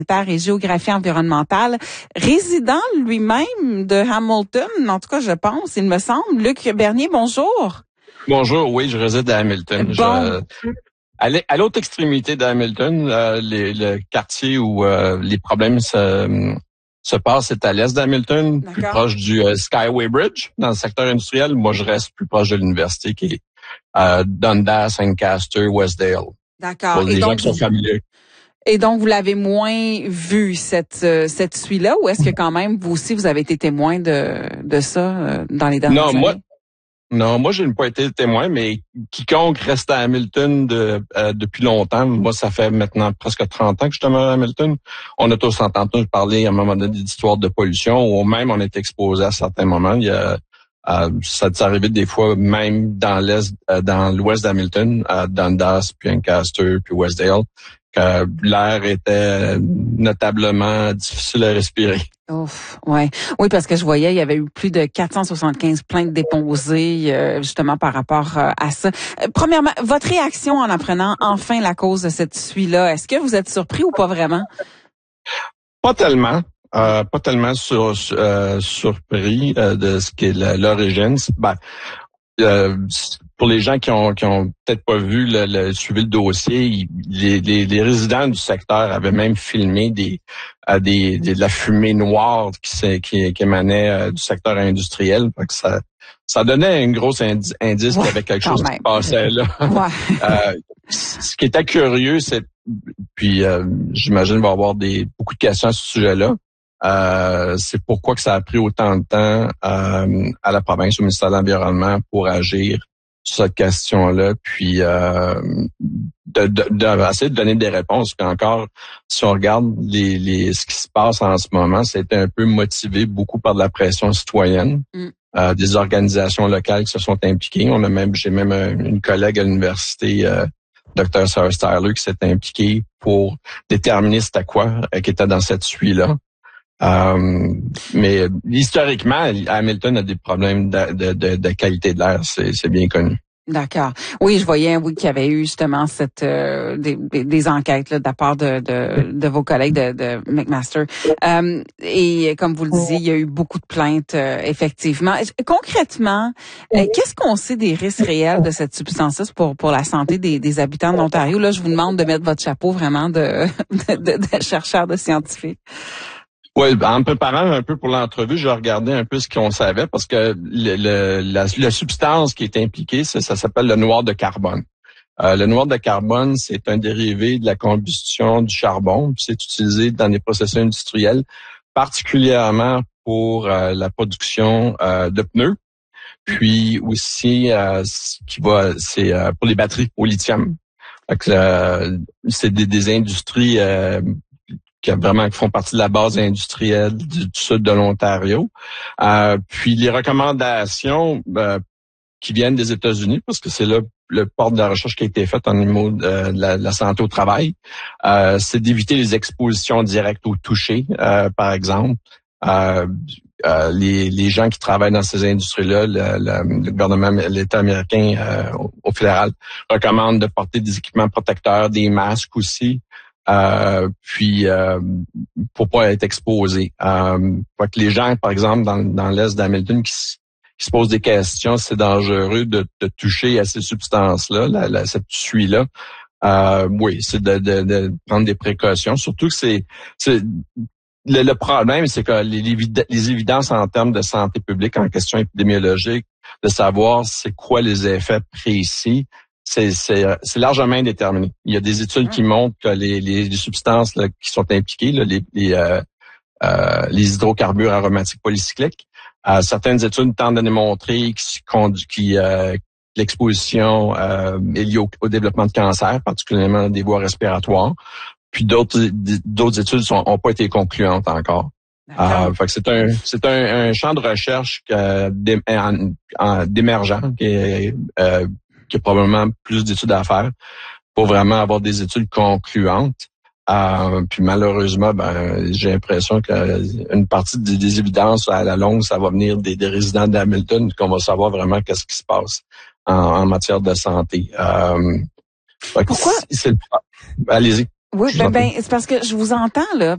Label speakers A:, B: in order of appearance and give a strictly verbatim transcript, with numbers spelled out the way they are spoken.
A: et géographie environnementale, résident lui-même de Hamilton, en tout cas je pense, il me semble. Luc Bernier, bonjour.
B: Bonjour, oui, je réside à Hamilton.
A: Bon.
B: Je, à, à l'autre extrémité d'Hamilton, euh, les, le quartier où euh, les problèmes se, se passent, c'est à l'est d'Hamilton, plus proche du euh, Skyway Bridge, dans le secteur industriel. Moi, je reste plus proche de l'université, qui est euh, Dundas, Ancaster, Westdale.
A: D'accord.
B: Pour les
A: et
B: gens
A: donc,
B: qui sont familiers.
A: Et donc, vous l'avez moins vu, cette euh, cette suie-là, ou est-ce que quand même, vous aussi, vous avez été témoin de de ça euh, dans les dernières
B: non,
A: années?
B: Moi, non, moi, je n'ai pas été témoin, mais quiconque reste à Hamilton de, euh, depuis longtemps, moi, ça fait maintenant presque trente ans que je demeure à Hamilton. On a tous entendu parler à un moment donné d'histoires de pollution, ou même on est exposé à certains moments. Il y a euh, ça t'est arrivé des fois même dans l'est, euh, dans l'ouest d'Hamilton, à Dundas, puis Ancaster, puis Westdale, que l'air était notablement difficile à respirer.
A: Ouf, ouais. Oui, parce que je voyais, il y avait eu plus de quatre cent soixante-quinze plaintes déposées euh, justement par rapport euh, à ça. Euh, premièrement, votre réaction en apprenant enfin la cause de cette suie-là, est-ce que vous êtes surpris ou pas vraiment?
B: Pas tellement. Euh, pas tellement sur, euh, surpris euh, de ce qu'est l'origine. Ben, euh, pour les gens qui ont qui ont peut-être pas vu le, le suivi le dossier, il, les, les, les résidents du secteur avaient même filmé des euh, des, des de la fumée noire qui qui, qui émanait euh, du secteur industriel. Fait que ça ça donnait un gros indi- indice ouais, qu'il y avait quelque chose même. qui se passait là. Ouais. euh, ce qui était curieux, c'est puis euh, j'imagine qu'il va y avoir des beaucoup de questions à ce sujet-là. Euh, c'est pourquoi que ça a pris autant de temps euh, à la province, au ministère de l'Environnement, pour agir sur cette question-là, puis euh, de, de, de, essayer de donner des réponses. Puis encore, si on regarde les, les ce qui se passe en ce moment, c'était un peu motivé beaucoup par de la pression citoyenne, mm. euh, des organisations locales qui se sont impliquées. On a même, j'ai même une collègue à l'université, euh, Dr Sarah Styler, qui s'est impliquée pour déterminer c'était quoi euh, qui était dans cette suie-là. Euh, mais historiquement, Hamilton a des problèmes de, de, de, de qualité de l'air, c'est, c'est bien connu.
A: D'accord. Oui, je voyais oui qu'il y avait eu justement cette euh, des, des enquêtes là, de la part de, de, de vos collègues de, de McMaster. Euh, et comme vous le disiez, il y a eu beaucoup de plaintes euh, effectivement. Concrètement, euh, qu'est-ce qu'on sait des risques réels de cette substance-là pour pour la santé des, des habitants de l'Ontario? Là, je vous demande de mettre votre chapeau vraiment de de, de, de chercheur, de scientifique.
B: Oui, en me préparant un peu pour l'entrevue, je regardais un peu ce qu'on savait parce que le, le, la, la substance qui est impliquée, ça, ça s'appelle le noir de carbone. Euh, le noir de carbone, c'est un dérivé de la combustion du charbon, puis c'est utilisé dans les processus industriels, particulièrement pour euh, la production euh, de pneus, puis aussi euh, qui va, c'est euh, pour les batteries au lithium. Donc, euh, c'est des, des industries euh, qui vraiment qui font partie de la base industrielle du, du sud de l'Ontario. Euh, puis les recommandations euh, qui viennent des États-Unis, parce que c'est là le port de la recherche qui a été faite en niveau de, euh, de, la, de la santé au travail, euh, c'est d'éviter les expositions directes au toucher, euh, par exemple. Euh, euh, les, les gens qui travaillent dans ces industries-là, le, le, le gouvernement, l'État américain euh, au, au fédéral recommande de porter des équipements protecteurs, des masques aussi. Euh, puis euh, pour pas être exposé. Euh, fait que les gens, par exemple, dans, dans l'est d'Hamilton, qui, qui se posent des questions, c'est dangereux de, de toucher à ces substances-là, la, la, cette suie-là. Euh, oui, c'est de, de, de prendre des précautions. Surtout que c'est, c'est le, le problème, c'est que les, les évidences en termes de santé publique, en question épidémiologique, de savoir c'est quoi les effets précis. C'est, c'est, c'est largement indéterminé. Il y a des études qui montrent que les, les, les substances là, qui sont impliquées, là, les, les, euh, euh, les hydrocarbures aromatiques polycycliques, euh, certaines études tentent de démontrer qui, qui euh, l'exposition euh, est liée au, au développement de cancer, particulièrement des voies respiratoires. Puis d'autres d'autres études n'ont pas été concluantes encore. Euh, fait que c'est un c'est un, un champ de recherche euh, d'é, en, en, d'émergent qui est euh, qu'il y a probablement plus d'études à faire pour vraiment avoir des études concluantes. Euh, puis malheureusement, ben j'ai l'impression qu'une partie des, des évidences à la longue, ça va venir des, des résidents d'Hamilton, qu'on va savoir vraiment qu'est-ce qui se passe en, en matière de santé. Euh,
A: Pourquoi?
B: C'est, c'est, allez-y.
A: Oui, ben, ben c'est parce que je vous entends là.